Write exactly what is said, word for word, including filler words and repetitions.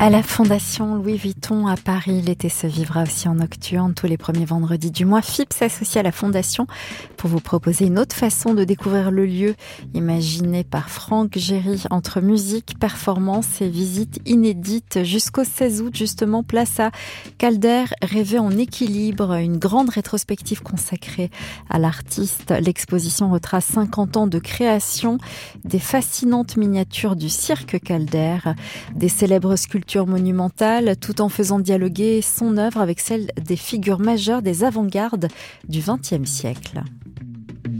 À la Fondation Louis Vuitton à Paris, l'été se vivra aussi en nocturne tous les premiers vendredis du mois. F I P s'associe à la Fondation pour vous proposer une autre façon de découvrir le lieu, imaginé par Franck Géry, entre musique, performance et visites inédites jusqu'au seize août, justement, place à Calder, rêver en équilibre, une grande rétrospective consacrée à l'artiste. L'exposition retrace cinquante ans de création, des fascinantes miniatures du cirque Calder, des célèbres sculptures monumentale, tout en faisant dialoguer son œuvre avec celle des figures majeures des avant-gardes du vingtième siècle.